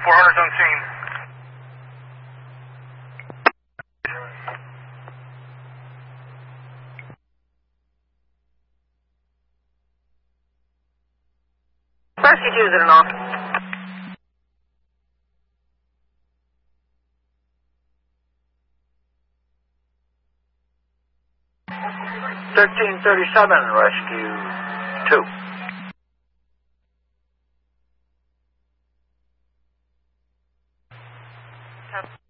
400's on scene. Rescue 2 is at an off. Rescue 2.